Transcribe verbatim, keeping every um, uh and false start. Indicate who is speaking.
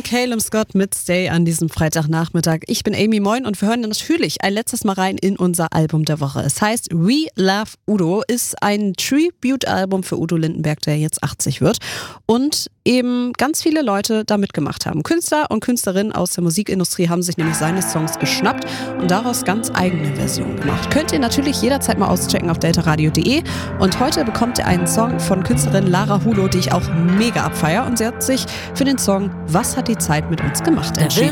Speaker 1: Calum Scott mit Stay an diesem Freitagnachmittag. Ich bin Amy, moin, und wir hören natürlich ein letztes Mal rein in unser Album der Woche. Es heißt We Love Udo, ist ein Tribute-Album für Udo Lindenberg, der jetzt achtzig wird und eben ganz viele Leute da mitgemacht haben. Künstler und Künstlerinnen aus der Musikindustrie haben sich nämlich seine Songs geschnappt und daraus ganz eigene Versionen gemacht. Könnt ihr natürlich jederzeit mal auschecken auf deltaradio punkt de, und heute bekommt ihr einen Song von Künstlerin Lara Hulo, die ich auch mega abfeier, und sie hat sich für den Song Was hat die Zeit mit uns gemacht entschieden.